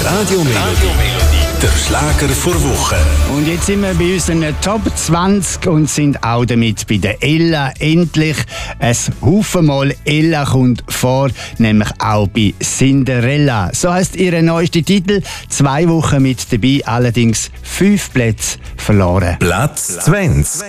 Radio Melodie, der Schlager vor Woche. Und jetzt sind wir bei unseren Top 20 und sind auch damit bei der Ella. Endlich ein Haufen Mal Ella kommt vor, nämlich auch bei Cinderella. So heisst ihr neuester Titel. 2 Wochen mit dabei, allerdings 5 Plätze verloren. Platz 20.